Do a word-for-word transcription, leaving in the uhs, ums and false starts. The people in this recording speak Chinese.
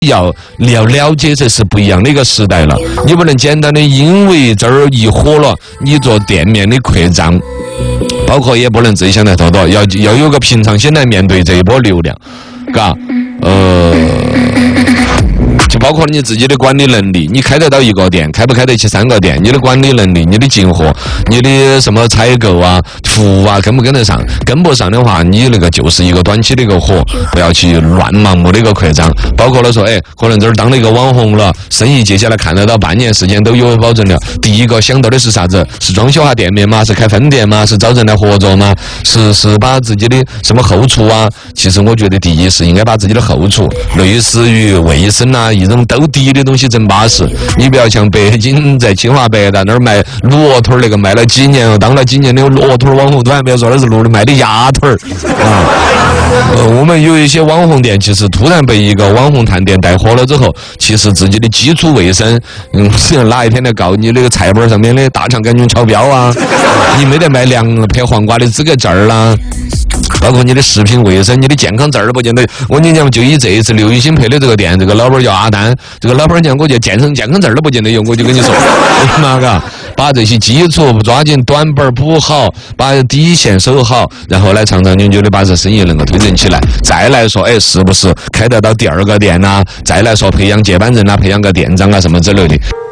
要要了解这是不一样的一个时代了，你不能简单的因为这儿一火了，你做店面的扩张，包括也不能自己想来偷盗，要要有个平常心来面对这一波流量，嘎，呃。就包括你自己的管理能力，你开得到一个店，开不开得起三个店，你的管理能力，你的进货，你的什么采购啊、服务啊，跟不跟得上？跟不上的话，你那个就是一个短期的一个火，不要去乱盲目的一个扩张。包括了说，哎，可能这儿当了一个网红了，生意接下来看得到半年时间都有保证了。第一个想到的是啥子？是装修下店面吗？是开分店吗？是找人来合作吗？是是把自己的什么后厨啊？其实我觉得第一是应该把自己的后厨，类似于卫生啊。一种兜底的东西真巴适，你不要像北京在清华北大那儿卖骆驼那个卖了几年，当了几年的骆驼网红都还没有说那是骆驼卖的鸭腿儿啊。呃，我们有一些网红店，其实突然被一个网红探店带火了之后，其实自己的基础卫生，嗯，哪一天来告你那个菜本上面的大肠杆菌超标啊，你没得卖凉配黄瓜的资格证儿啦。包括你的食品卫生、你的健康证儿不见得。我跟你讲，就以这一次刘雨欣配的这个店，这个老板叫阿丹，这个老板讲，我就健身健康证儿都不见得有，我就跟你说，嘛嘎，把这些基础抓紧短板补好，把底线守好，然后来长长久久的把这生意能够推进起来。再来说，哎，是不是开得到第二个店呐、啊？再来说培养接班人啊，培养个店长啊什么之类的。